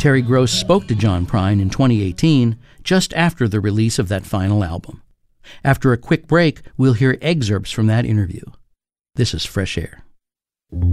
Terry Gross spoke to John Prine in 2018, just after the release of that final album. After a quick break, we'll hear excerpts from that interview. This is Fresh Air.